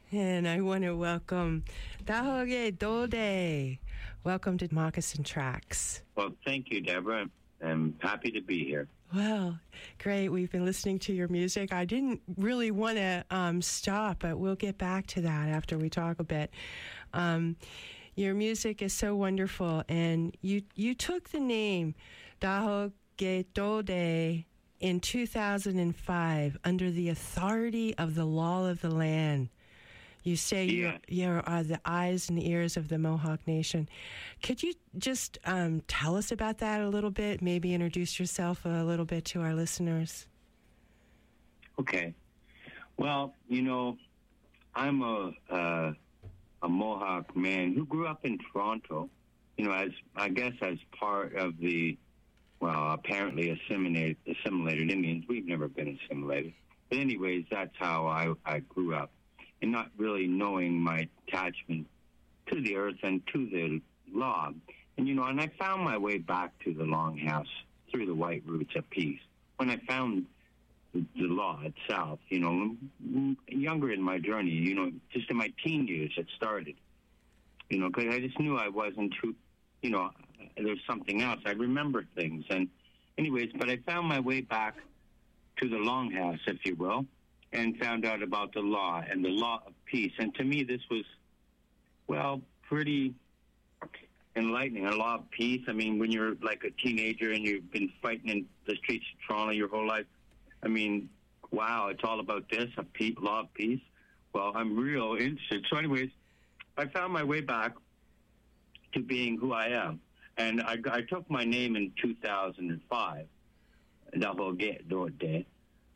And I want to welcome Dahoge Dode. Welcome to Moccasin Tracks. Well, thank you, Deborah. I'm happy to be here. Well, great. We've been listening to your music. I didn't really want to stop, but we'll get back to that after we talk a bit. Your music is so wonderful, and you took the name Dahoge Dode in 2005 under the authority of the law of the land. You say you are the eyes and ears of the Mohawk Nation. Could you just tell us about that a little bit? Maybe introduce yourself a little bit to our listeners. Okay. Well, I'm a Mohawk man who grew up in Toronto. As part of the apparently assimilated Indians. We've never been assimilated, but anyways, that's how I grew up. And not really knowing my attachment to the earth and to the law. And I found my way back to the Longhouse through the White Roots of Peace. When I found the law itself, younger in my journey, just in my teen years it started. Because I just knew I wasn't true, there's something else. I remember things. And anyways, but I found my way back to the Longhouse, if you will, and found out about the law and the law of peace. And to me, this was, pretty enlightening. A law of peace. I mean, when you're like a teenager and you've been fighting in the streets of Toronto your whole life, I mean, wow, it's all about this, law of peace. Well, I'm real interested. So anyways, I found my way back to being who I am. And I took my name in 2005, Dahoge Dode.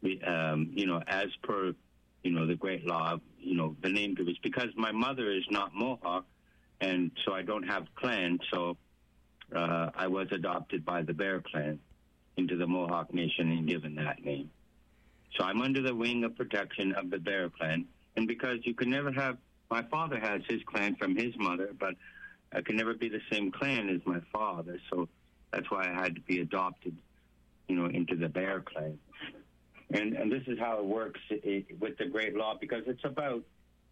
As per, the great law, the name was because my mother is not Mohawk, and so I don't have clan, so I was adopted by the Bear Clan into the Mohawk Nation and given that name. So I'm under the wing of protection of the Bear Clan, and because you can never have, my father has his clan from his mother, but I can never be the same clan as my father, so that's why I had to be adopted, into the Bear Clan. And this is how it works with the great law, because it's about,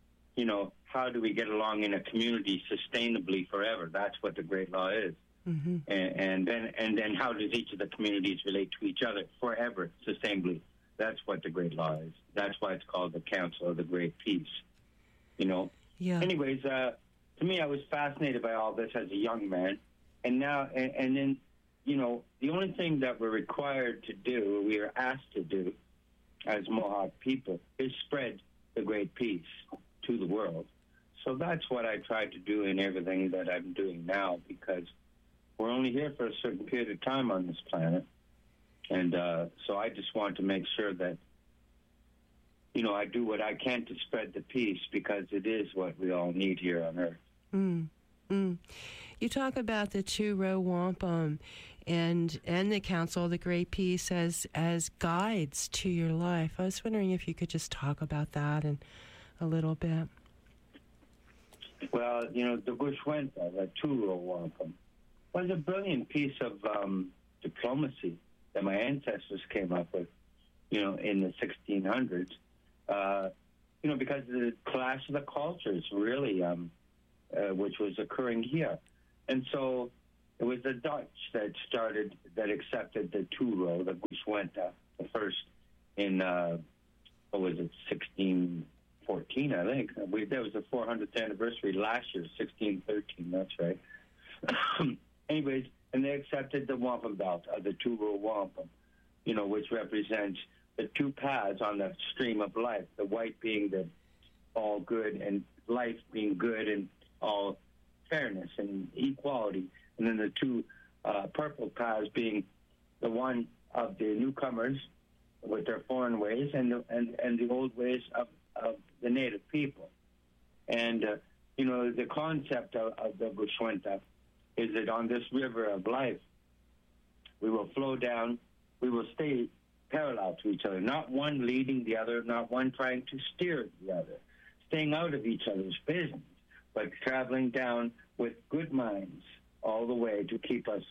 how do we get along in a community sustainably forever? That's what the great law is. Mm-hmm. And then how does each of the communities relate to each other forever, sustainably? That's what the great law is. That's why it's called the Council of the Great Peace. Yeah. Anyways, to me, I was fascinated by all this as a young man. And now, and then, the only thing that we're required to do, we are asked to do, as Mohawk people, is spread the great peace to the world. So that's what I try to do in everything that I'm doing now, because we're only here for a certain period of time on this planet. And so I just want to make sure that, I do what I can to spread the peace, because it is what we all need here on Earth. Mm. Mm. You talk about the two-row wampum and the Council of the Great Peace as guides to your life. I was wondering if you could just talk about that a little bit. Well, the Guswenta, the two-row wampum, was a brilliant piece of diplomacy that my ancestors came up with, in the 1600s. Because of the clash of the cultures, really, which was occurring here. And so it was the Dutch that accepted the two-row, the Guswenta, the first in, 1614, I think. That was the 400th anniversary last year, 1613, that's right. Anyways, and they accepted the wampum belt, the two-row wampum, which represents the two paths on the stream of life, the white being the all good and life being good and all fairness and equality, and then the two purple paths being the one of the newcomers with their foreign ways and the old ways of the native people. And the concept of the Guswenta is that on this river of life, we will flow down, we will stay parallel to each other, not one leading the other, not one trying to steer the other, staying out of each other's business, but traveling down with good minds all the way to keep us,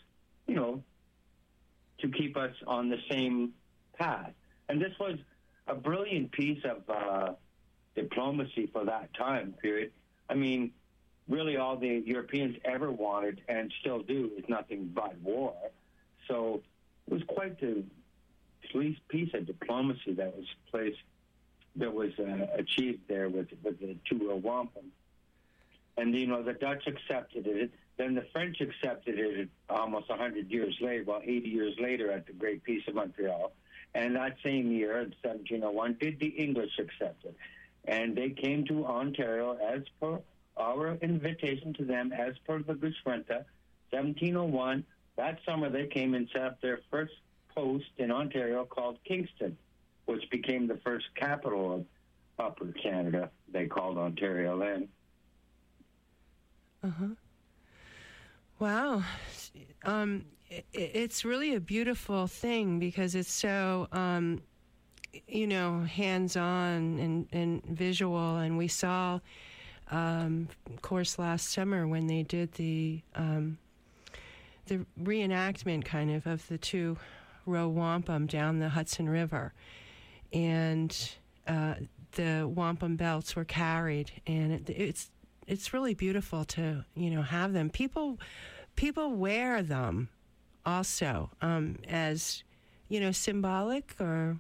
on the same path. And this was a brilliant piece of diplomacy for that time period. I mean, really all the Europeans ever wanted and still do is nothing but war. So it was quite the piece of diplomacy that was achieved there with the two wampum. And, the Dutch accepted it. Then the French accepted it almost 100 years later, 80 years later at the Great Peace of Montreal. And that same year, in 1701, did the English accept it. And they came to Ontario as per our invitation to them, as per the Guswenta, 1701. That summer they came and set up their first post in Ontario called Kingston, which became the first capital of Upper Canada. They called Ontario then. Uh-huh. Wow. It's really a beautiful thing because it's so, hands-on and visual. And we saw, of course, last summer when they did the reenactment kind of the two-row wampum down the Hudson River. And the wampum belts were carried. And it's really beautiful to, have them. People wear them also as, symbolic or...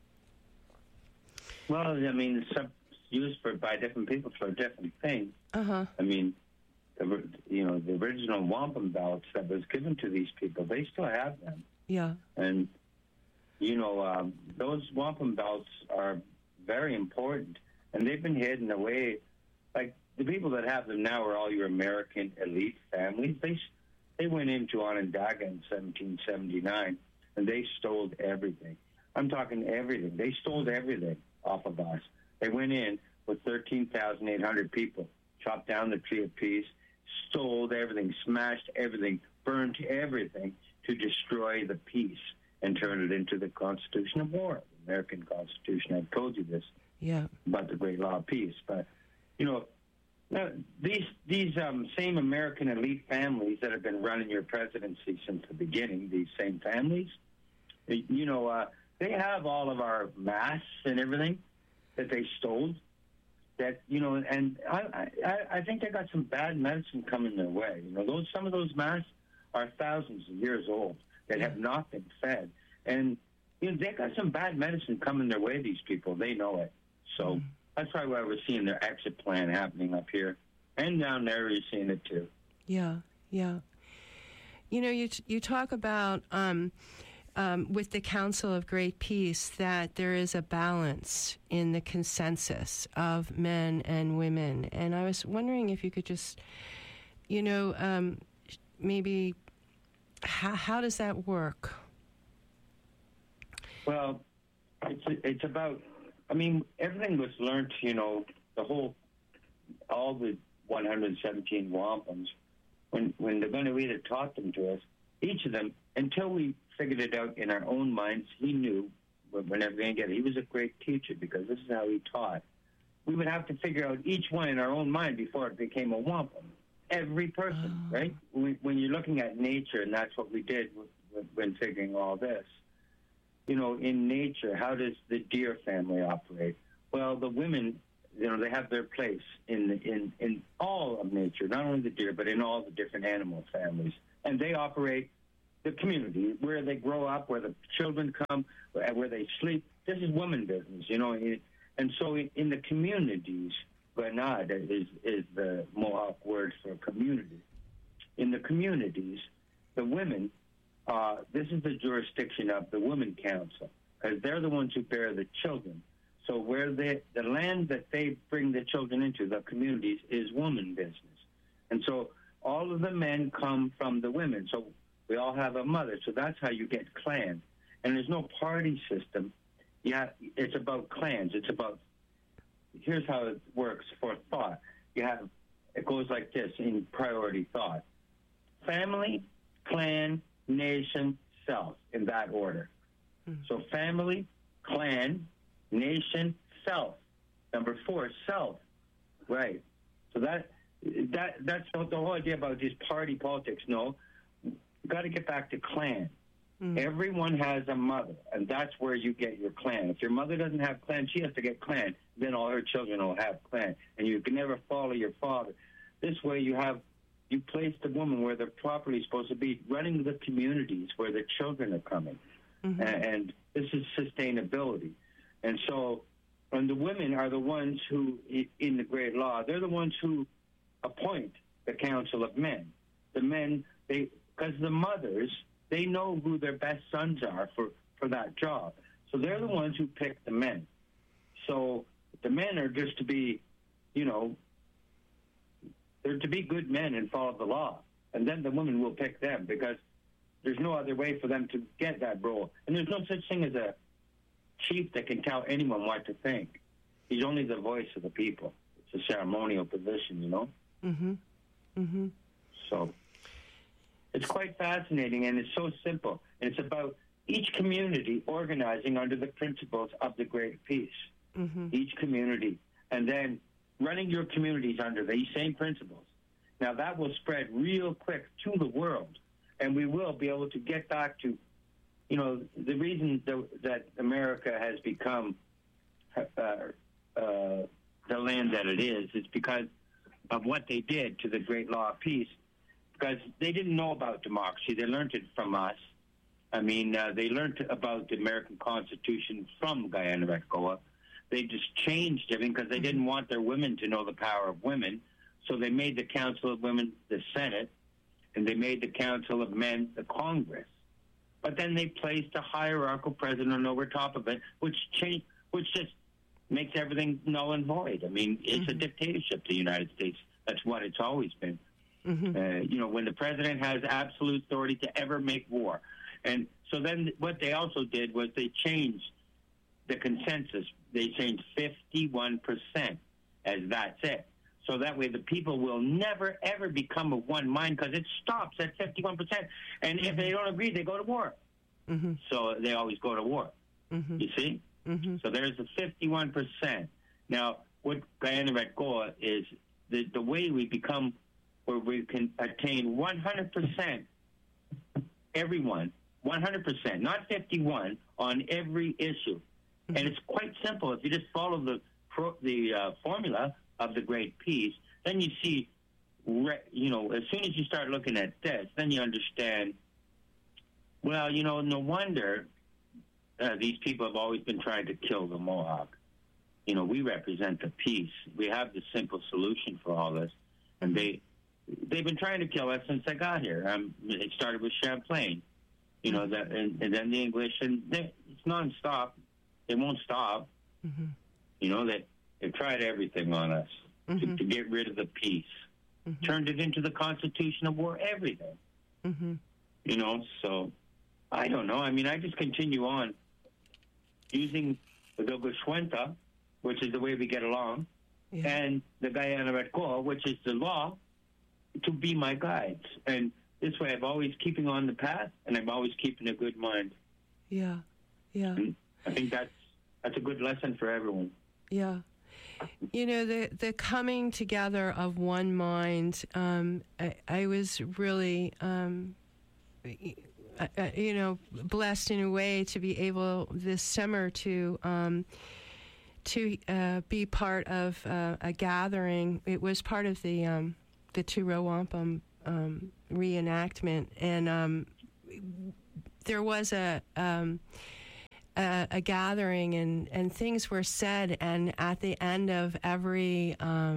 Well, I mean, it's used by different people for different things. Uh-huh. I mean, the original wampum belts that was given to these people, they still have them. Yeah. And, those wampum belts are very important. And they've been hidden away. Like, the people that have them now are all your American elite families. They went into Onondaga in 1779, and they stole everything. I'm talking everything. They stole everything off of us. They went in with 13,800 people, chopped down the Tree of Peace, stole everything, smashed everything, burned everything to destroy the peace and turn it into the Constitution of War, the American Constitution. I've told you this about the Great Law of Peace. But, now, these same American elite families that have been running your presidency since the beginning, these same families, they have all of our masks and everything that they stole. That and I think they got some bad medicine coming their way. Some of those masks are thousands of years old that have not been fed, and they got some bad medicine coming their way. These people, they know it. So. That's probably why we're seeing their exit plan happening up here. And down there, you're seeing it too. Yeah, yeah. You talk about, with the Council of Great Peace, that there is a balance in the consensus of men and women. And I was wondering if you could just, maybe, how does that work? Well, it's about... I mean, everything was learned, all the 117 wampums, when the Gunawida taught them to us, each of them, until we figured it out in our own minds, he knew we're never going to get it. He was a great teacher because this is how he taught. We would have to figure out each one in our own mind before it became a wampum. Every person, right? When you're looking at nature, and that's what we did when figuring all this. In nature, how does the deer family operate? Well, the women, they have their place in all of nature, not only the deer, but in all the different animal families. And they operate the community, where they grow up, where the children come, where they sleep. This is woman business, And so in the communities, Granada is the Mohawk word for community. In the communities, the women... this is the jurisdiction of the Women Council, because they're the ones who bear the children. So where the land that they bring the children into, the communities, is woman business. And so all of the men come from the women. So we all have a mother. So that's how you get clans. And there's no party system. Yeah, it's about clans. It's about, here's how it works for thought. It goes like this in priority thought. Family, clan, nation, self, in that order. So family, clan, nation, self. Number 4, self. Right. So that's the whole idea about this party politics. No, you've got to get back to clan. Everyone has a mother, and that's where you get your clan. If your mother doesn't have clan, she has to get clan. Then all her children will have clan, and you can never follow your father. This way, you place the woman where they're properly supposed to be, running the communities where the children are coming, and this is sustainability. And so, and the women are the ones who, in the great law, they're the ones who appoint the council of men. The men, because the mothers, they know who their best sons are for that job. So they're the ones who pick the men. So the men are just to be, they're to be good men and follow the law. And then the women will pick them, because there's no other way for them to get that role. And there's no such thing as a chief that can tell anyone what to think. He's only the voice of the people. It's a ceremonial position, So it's quite fascinating, and it's so simple. And it's about each community organizing under the principles of the Great Peace. Each community. And then running your communities under these same principles. Now, that will spread real quick to the world, and we will be able to get back to, the reason that America has become the land that it is because of what they did to the Great Law of Peace, because they didn't know about democracy. They learned it from us. I mean, they learned about the American Constitution from Guyana Recoa. They just changed everything because they didn't want their women to know the power of women. So they made the Council of Women the Senate, and they made the Council of Men the Congress. But then they placed a hierarchical president over top of it, which just makes everything null and void. I mean, it's a dictatorship, the United States. That's what it's always been. When the president has absolute authority to ever make war. And so then what they also did was they changed the consensus. They changed 51% as that's it. So that way the people will never, ever become of one mind, because it stops at 51%. And if they don't agree, they go to war. So they always go to war. You see? So there's the 51%. Now, what Guyana Recoa is, the way we become where we can attain 100%, everyone, 100%, not 51, on every issue. And it's quite simple. If you just follow the formula of the Great Peace, then you see, as soon as you start looking at this, then you understand, well, no wonder these people have always been trying to kill the Mohawk. We represent the peace. We have the simple solution for all this. And they've been trying to kill us since I got here. It started with Champlain, and then the English, and it's nonstop. They won't stop. They've tried everything on us to get rid of the peace. Turned it into the Constitution of War, everything. So I don't know. I mean, I just continue on using the Gogoshuenta, which is the way we get along, and the Guyana Recoa, which is the law, to be my guides. And this way I'm always keeping on the path, and I'm always keeping a good mind. Yeah. And I think that's a good lesson for everyone. Yeah. The coming together of one mind, I was really, blessed in a way to be able this summer to be part of a gathering. It was part of the Turo Wampum reenactment, and there was a gathering, and things were said, and at the end of every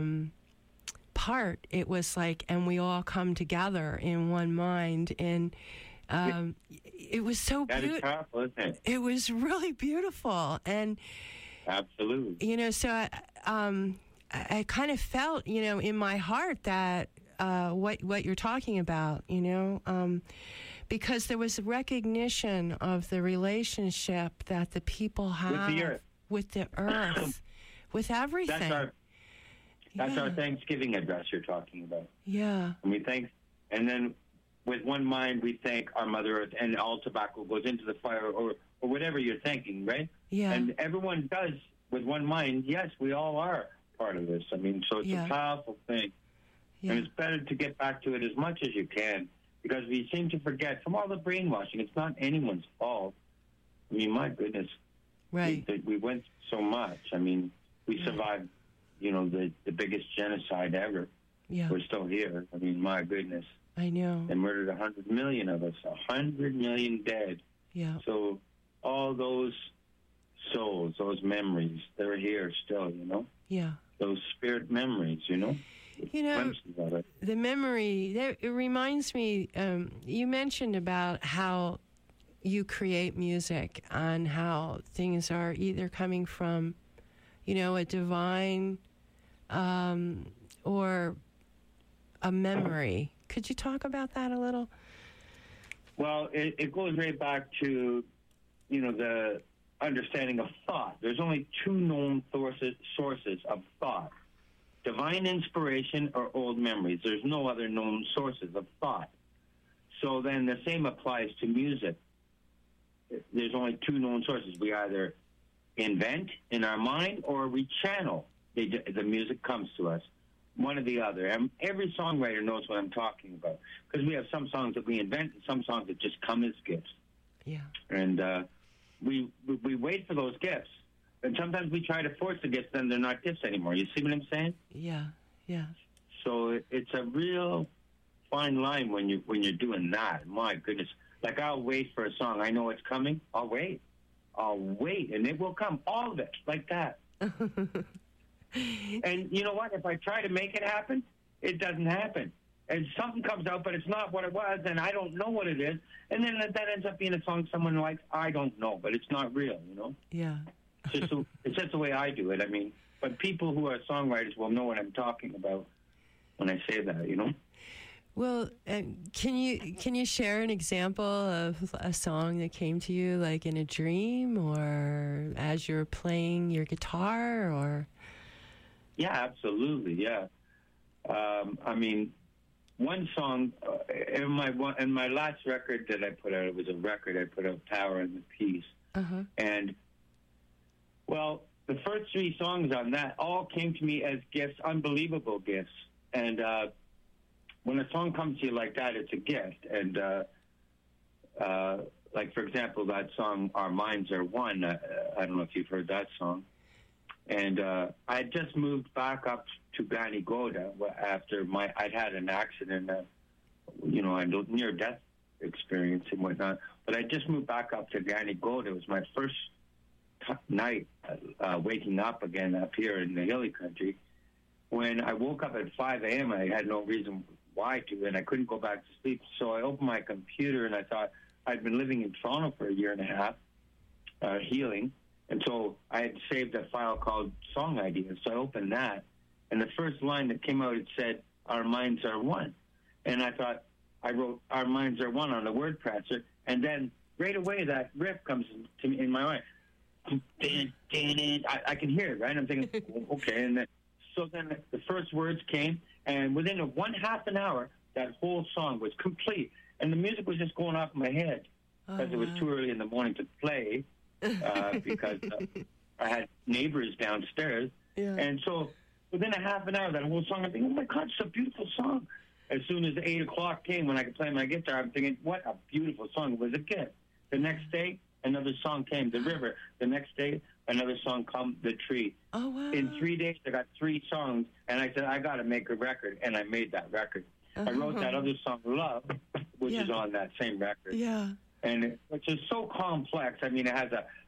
part, it was like, and we all come together in one mind, and it was so beautiful. That is powerful, isn't it? It was really beautiful, and absolutely. So I kind of felt, in my heart that what you're talking about, because there was recognition of the relationship that the people have with the earth, with everything. That's our Thanksgiving address you're talking about. Yeah. And then with one mind we thank our Mother Earth, and all tobacco goes into the fire, or whatever you're thanking, right? Yeah. And everyone does with one mind. Yes, we all are part of this. I mean, so it's a powerful thing. Yeah. And it's better to get back to it as much as you can, because we seem to forget from all the brainwashing. It's not anyone's fault. I mean, my goodness. Right. We went through so much. I mean, we survived, the biggest genocide ever. Yeah. We're still here. I mean, my goodness. I know. They murdered 100 million of us, 100 million dead. Yeah. So all those souls, those memories, they're here still, Yeah. Those spirit memories, The memory, it reminds me, you mentioned about how you create music and how things are either coming from, a divine or a memory. Could you talk about that a little? Well, it goes right back to, the understanding of thought. There's only two known sources of thought: divine inspiration or old memories. There's no other known sources of thought. So then the same applies to music. There's only two known sources. We either invent in our mind or we channel. The music comes to us, one or the other. And every songwriter knows what I'm talking about, because we have some songs that we invent and some songs that just come as gifts. Yeah. And we wait for those gifts. And sometimes we try to force the gifts, then they're not gifts anymore. You see what I'm saying? Yeah, yeah. So it's a real fine line when you're doing that. My goodness. Like, I'll wait for a song. I know it's coming. I'll wait, and it will come. All of it, like that. And you know what? If I try to make it happen, it doesn't happen. And something comes out, but it's not what it was, and I don't know what it is. And then that ends up being a song someone likes. I don't know, but it's not real, Yeah. It's just the way I do it. I mean, but people who are songwriters will know what I'm talking about when I say that, Well, can you share an example of a song that came to you, like in a dream or as you're playing your guitar, or? Yeah, absolutely. Yeah. I mean, one song in my last record that I put out, it was a record I put out, Power and the Peace. Uh-huh. And, well, the first three songs on that all came to me as gifts, unbelievable gifts. And when a song comes to you like that, it's a gift. And, like, for example, that song, Our Minds Are One, I don't know if you've heard that song. And I had just moved back up to Ganigoda after I'd had an accident, a near-death experience and whatnot. But I just moved back up to Ganigoda. It was my first night waking up again up here in the hilly country. When I woke up at 5 a.m., I had no reason why to, and I couldn't go back to sleep. So I opened my computer, and I thought I'd been living in Toronto for a year and a half, healing. And so I had saved a file called Song Ideas. So I opened that, and the first line that came out, it said, Our Minds Are One. And I thought, I wrote Our Minds Are One on the word processor, and then right away that riff comes to me in my mind. I can hear it, right? I'm thinking, okay. And then the first words came, and within one half an hour, that whole song was complete. And the music was just going off in my head because it was too early in the morning to play. Because I had neighbors downstairs. Yeah. And so within a half an hour, that whole song, I'm thinking, oh, my God, it's a beautiful song. As soon as 8 o'clock came, when I could play my guitar, I'm thinking, what a beautiful song. It was a gift. The next day, another song came, The River. The next day, another song came, The Tree. Oh, wow. In 3 days, I got 3 songs, and I said, I got to make a record, and I made that record. I wrote that other song, Love, which is on that same record. Yeah. And which is so complex. I mean, it has